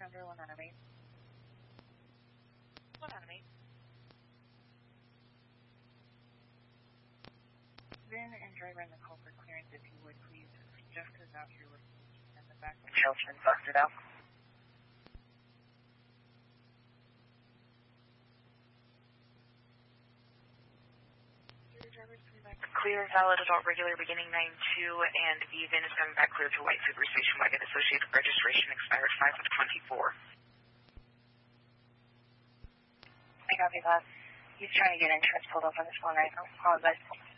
Under 1 out of 8. 1 out of 8. VIN and driver in the call for clearance, if you would, please. Jessica's out here with in the back. Shell's been busted out. Clear, valid adult regular beginning 9-2, and the VIN is coming back clear to white Super Station Wagon Associated registration expired 5 of 24. I copy that. He's trying to get insurance pulled up on this one right now. Apologize.